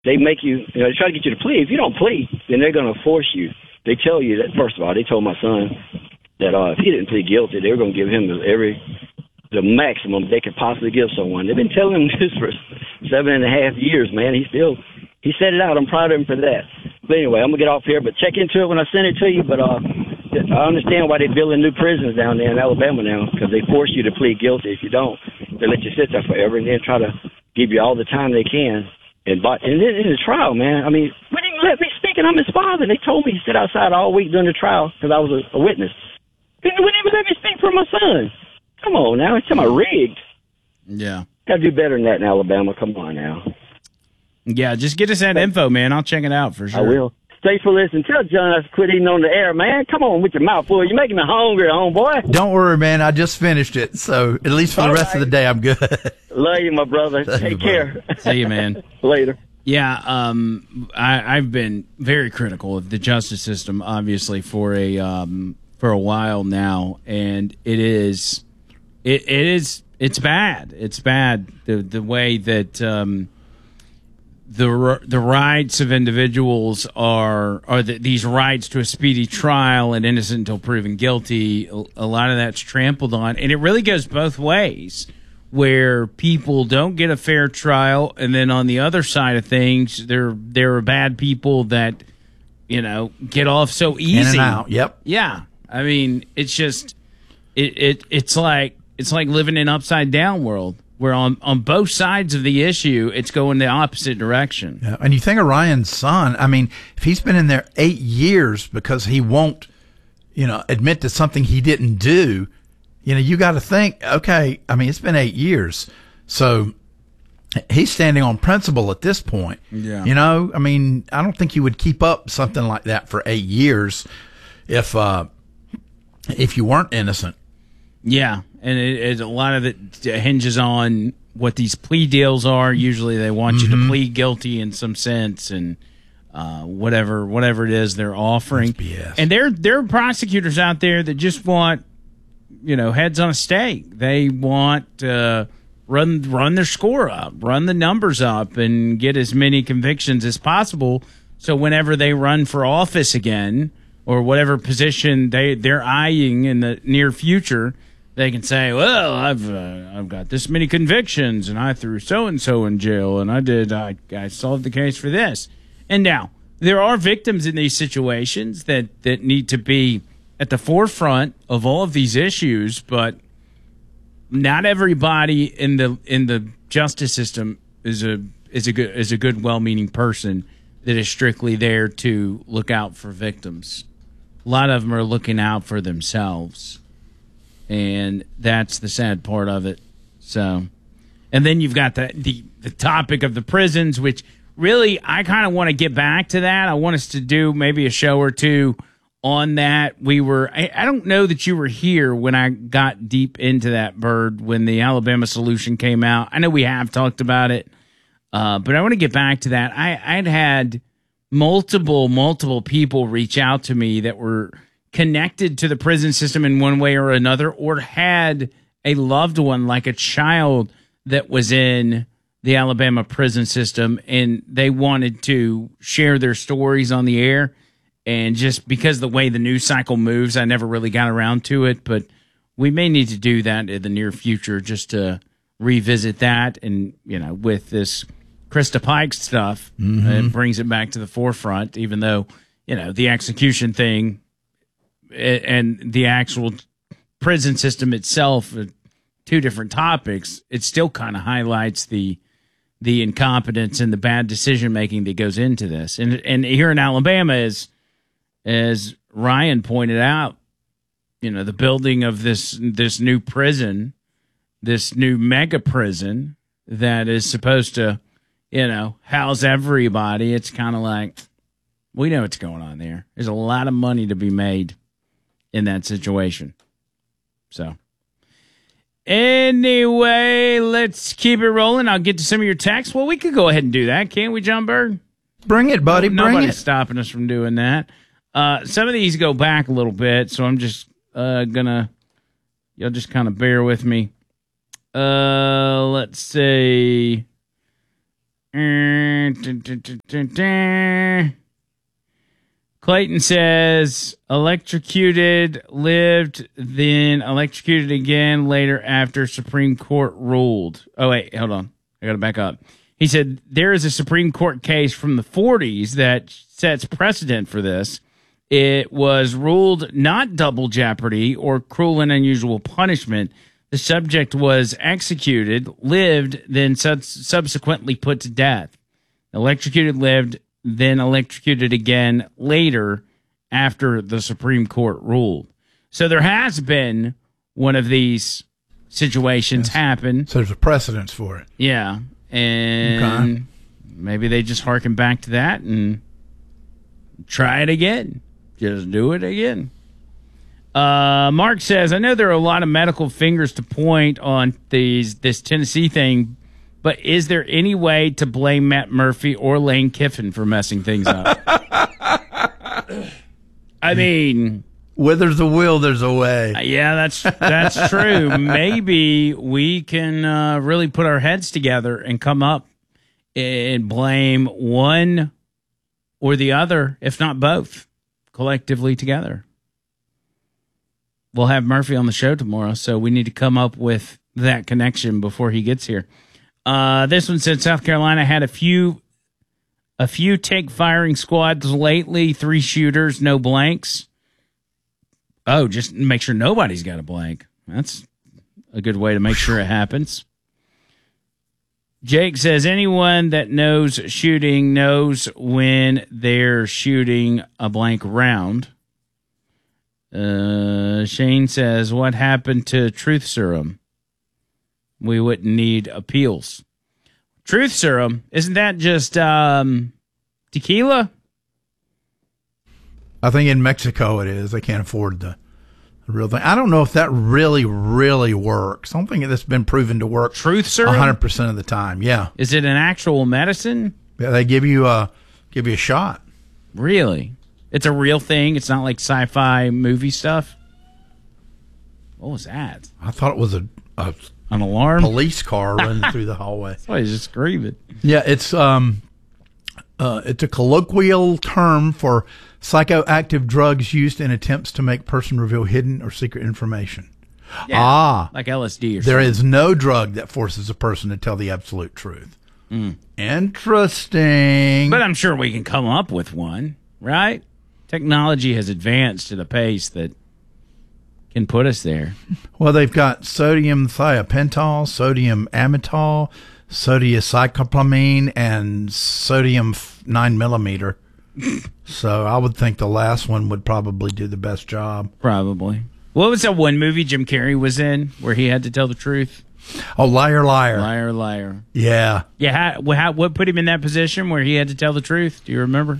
they make you, they try to get you to plead. If you don't plead, then they're going to force you. They tell you that, first of all, they told my son that if he didn't plead guilty, they were going to give him the maximum they could possibly give someone. They've been telling him this for 7.5 years, man. He said it out. I'm proud of him for that. But anyway, I'm going to get off here, but check into it when I send it to you. But I understand why they're building new prisons down there in Alabama now, because they force you to plead guilty. If you don't, they let you sit there forever and then try to give you all the time they can. And then in the trial, man, I mean, wouldn't even let me speak, and I'm his father. They told me to sit outside all week during the trial because I was a witness. They wouldn't even let me speak for my son. Come on now, it's rigged. Yeah. Got to do better than that in Alabama. Come on now. Yeah, just get us that info, man. I'll check it out for sure. I will. Stay for listening. Tell John I quit eating on the air, man. Come on with your mouth full. You're making me hungry, homeboy. Don't worry, man. I just finished it, so at least for the rest of the day, I'm good. Love you, my brother. Take care. See you, man. Later. Yeah, I've been very critical of the justice system, obviously, for a while now, and it's bad. It's bad the way that the rights of individuals are these rights to a speedy trial and innocent until proven guilty. A lot of that's trampled on, and it really goes both ways, where people don't get a fair trial, and then on the other side of things, there are bad people that get off so easy. In and out. Yep. Yeah. I mean, it's just it's like living in an upside down world, where on both sides of the issue, it's going the opposite direction. Yeah. And you think of Ryan's son, I mean, if he's been in there 8 years because he won't, admit to something he didn't do, you got to think, okay, I mean, it's been 8 years. So he's standing on principle at this point. Yeah. I mean, I don't think you would keep up something like that for 8 years if you weren't innocent. Yeah, and a lot of it hinges on what these plea deals are. Usually they want you to plead guilty in some sense, and whatever it is they're offering. That's BS. And there are prosecutors out there that just want, heads on a stake. They want run their score up, run the numbers up, and get as many convictions as possible. So whenever they run for office again, or whatever position they're eyeing in the near future, they can say, well, I've got this many convictions, and I threw so-and-so in jail, and I solved the case for this. And now, there are victims in these situations that need to be at the forefront of all of these issues, but not everybody in the justice system is a good, well-meaning person that is strictly there to look out for victims. A lot of them are looking out for themselves. And that's the sad part of it. So, and then you've got the topic of the prisons, which really I kind of want to get back to that. I want us to do maybe a show or two on that. I don't know that you were here when I got deep into that, Bird, when the Alabama solution came out. I know we have talked about it, but I want to get back to that. I'd had multiple people reach out to me that were connected to the prison system in one way or another, or had a loved one, like a child, that was in the Alabama prison system, and they wanted to share their stories on the air. And just because the way the news cycle moves, I never really got around to it, but we may need to do that in the near future, just to revisit that. And, with this Krista Pike stuff, it brings it back to the forefront, even though, the execution thing and the actual prison system itself are two different topics. It still kind of highlights the incompetence and the bad decision making that goes into this. And here in Alabama, as Ryan pointed out, the building of this new prison, this new mega prison that is supposed to, house everybody. It's kind of like, we know what's going on there. There's a lot of money to be made in that situation. So, anyway, let's keep it rolling. I'll get to some of your texts. Well, we could go ahead and do that, can't we, John Bird? Bring it, buddy. Bring it. Nobody's stopping us from doing that. Some of these go back a little bit, so I'm just you'll just kind of bear with me. Let's see. Clayton says electrocuted, lived, then electrocuted again later after Supreme Court ruled. Oh, wait, hold on. I got to back up. He said there is a Supreme Court case from the 40s that sets precedent for this. It was ruled not double jeopardy or cruel and unusual punishment. The subject was executed, lived, then subsequently put to death. Electrocuted, lived, then electrocuted again later after the Supreme Court ruled. So there has been one of these situations happen. So there's a precedence for it. Yeah. And maybe they just harken back to that and try it again. Just do it again. Mark says, I know there are a lot of medical fingers to point on this Tennessee thing, but is there any way to blame Matt Murphy or Lane Kiffin for messing things up? I mean, where there's a will, there's a way. Yeah, that's true. Maybe we can really put our heads together and come up and blame one or the other, if not both, collectively together. We'll have Murphy on the show tomorrow, so we need to come up with that connection before he gets here. This one said South Carolina had a few take firing squads lately, 3 shooters, no blanks. Oh, just make sure nobody's got a blank. That's a good way to make sure it happens. Jake says anyone that knows shooting knows when they're shooting a blank round. Shane says, what happened to truth serum? We wouldn't need appeals. Truth serum, isn't that just tequila? I think in Mexico it is. They can't afford the real thing. I don't know if that really, really works. I don't think that's been proven to work. Truth serum? 100% of the time, yeah. Is it an actual medicine? Yeah, they give you a shot. Really? It's a real thing? It's not like sci-fi movie stuff? What was that? I thought it was an alarm? Police car running through the hallway. That's why he's just screaming. Yeah, it's a colloquial term for psychoactive drugs used in attempts to make person reveal hidden or secret information. Yeah, like LSD or something. There is no drug that forces a person to tell the absolute truth. Interesting. But I'm sure we can come up with one, right? Technology has advanced at a pace that can put us there. Well, they've got sodium thiopental, sodium amytal, sodium cyclopamine, and sodium 9 millimeter. So I would think the last one would probably do the best job. Probably. What was that one movie Jim Carrey was in where he had to tell the truth? Oh, Liar, Liar. Liar, Liar. Yeah. Yeah. What put him in that position where he had to tell the truth? Do you remember?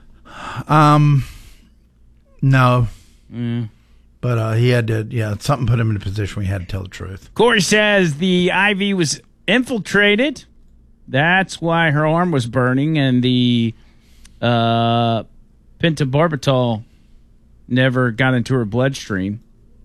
No. But he had to, something put him in a position where he had to tell the truth. Corey says the IV was infiltrated. That's why her arm was burning, and the pentobarbital never got into her bloodstream.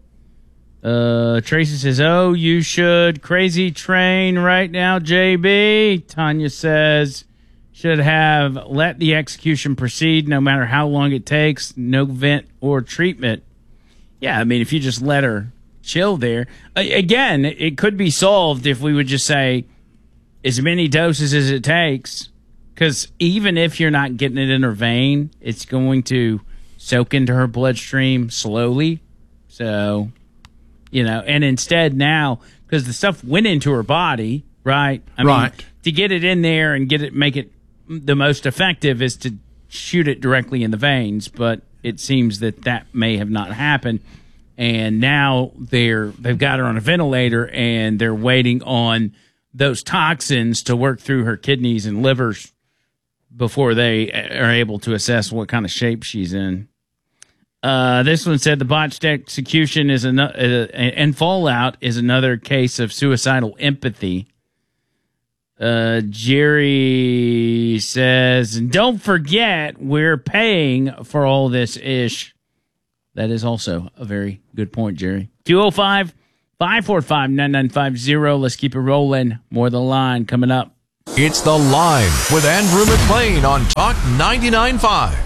Tracy says, oh, you should crazy train right now, JB. Tanya says, should have let the execution proceed no matter how long it takes, no vent or treatment. Yeah, I mean, if you just let her chill there. Again, it could be solved if we would just say as many doses as it takes, because even if you're not getting it in her vein, it's going to soak into her bloodstream slowly. So, and instead now, because the stuff went into her body, right? I mean, to get it in there and make it the most effective is to shoot it directly in the veins, but it seems that may have not happened. And now they've got her on a ventilator, and they're waiting on those toxins to work through her kidneys and livers before they are able to assess what kind of shape she's in. This one said the botched execution is and fallout is another case of suicidal empathy. Jerry says, don't forget we're paying for all this ish. That is also a very good point, Jerry. 205-545-9950. Let's keep it rolling. More of the line coming up. It's The Line with Andrew McLean on Talk 99.5.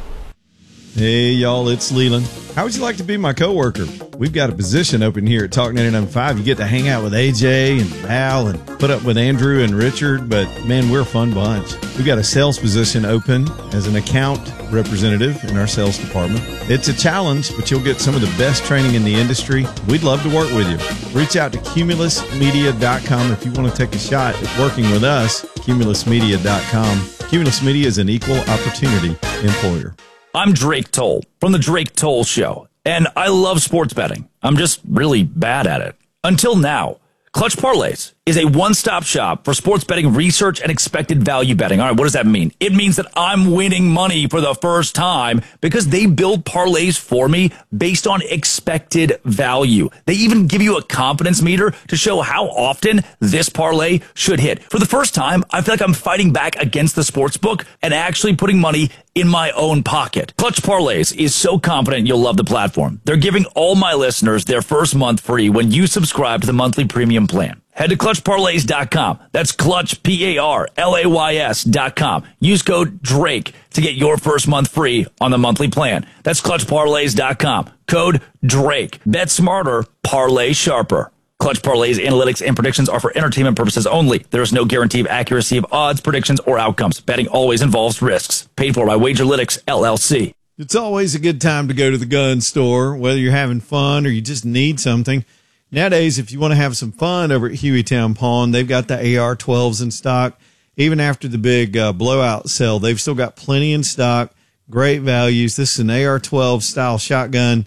Hey, y'all, it's Leland. How would you like to be my coworker? We've got a position open here at Talk 99.5. You get to hang out with AJ and Val and put up with Andrew and Richard, but man, we're a fun bunch. We've got a sales position open as an account representative in our sales department. It's a challenge, but you'll get some of the best training in the industry. We'd love to work with you. Reach out to cumulusmedia.com if you want to take a shot at working with us, cumulusmedia.com. Cumulus Media is an equal opportunity employer. I'm Drake Toll from The Drake Toll Show, and I love sports betting. I'm just really bad at it. Until now. Clutch Parlays is a one-stop shop for sports betting research and expected value betting. All right, what does that mean? It means that I'm winning money for the first time because they build parlays for me based on expected value. They even give you a confidence meter to show how often this parlay should hit. For the first time, I feel like I'm fighting back against the sports book and actually putting money in my own pocket. Clutch Parlays is so confident you'll love the platform. They're giving all my listeners their first month free when you subscribe to the monthly premium plan. Head to clutchparlays.com. That's clutch, PARLAYS.com. Use code DRAKE to get your first month free on the monthly plan. That's clutchparlays.com. Code DRAKE. Bet smarter, parlay sharper. Clutch Parlays analytics and predictions are for entertainment purposes only. There is no guarantee of accuracy of odds, predictions, or outcomes. Betting always involves risks. Paid for by Wagerlytics, LLC. It's always a good time to go to the gun store, whether you're having fun or you just need something. Nowadays, if you want to have some fun over at Hueytown Pawn, they've got the AR-12s in stock. Even after the big blowout sale, they've still got plenty in stock. Great values. This is an AR-12 style shotgun,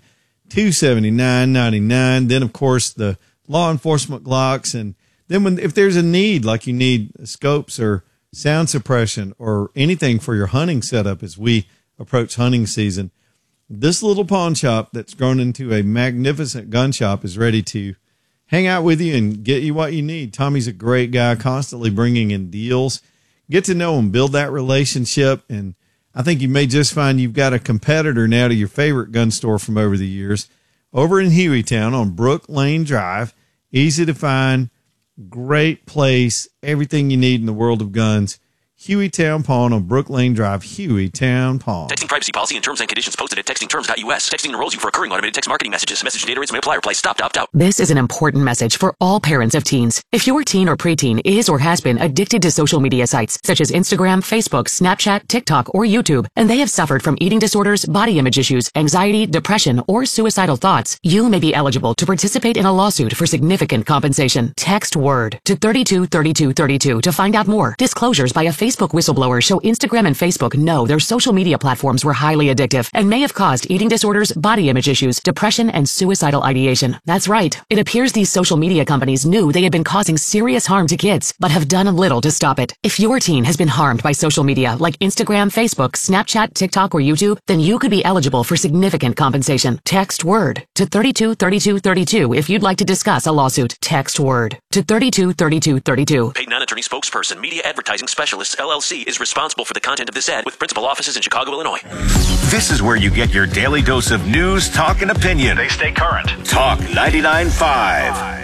$279.99. Then, of course, the law enforcement Glocks. And then if there's a need, like you need scopes or sound suppression or anything for your hunting setup as we approach hunting season, this little pawn shop that's grown into a magnificent gun shop is ready to hang out with you and get you what you need. Tommy's a great guy, constantly bringing in deals. Get to know him, build that relationship, and I think you may just find you've got a competitor now to your favorite gun store from over the years. Over in Hueytown on Brook Lane Drive, easy to find, great place, everything you need in the world of guns. Hueytown Pawn on Brook Lane Drive, Hueytown Pawn. Texting privacy policy and terms and conditions posted at textingterms.us. Texting enrolls you for recurring automated text marketing messages. Message data rates may apply. Reply stop, opt out. This is an important message for all parents of teens. If your teen or preteen is or has been addicted to social media sites such as Instagram, Facebook, Snapchat, TikTok, or YouTube, and they have suffered from eating disorders, body image issues, anxiety, depression, or suicidal thoughts, you may be eligible to participate in a lawsuit for significant compensation. Text WORD to 323232 to find out more. Disclosures by a Facebook whistleblower show Instagram and Facebook know their social media platforms were highly addictive and may have caused eating disorders, body image issues, depression, and suicidal ideation. That's right. It appears these social media companies knew they had been causing serious harm to kids, but have done little to stop it. If your teen has been harmed by social media like Instagram, Facebook, Snapchat, TikTok, or YouTube, then you could be eligible for significant compensation. Text WORD to 323232 if you'd like to discuss a lawsuit. Text WORD to 323232. Paid non-attorney spokesperson, Media Advertising Specialists, LLC is responsible for the content of this ad with principal offices in Chicago, Illinois. This is where you get your daily dose of news, talk, and opinion. They stay current. Talk 99.5.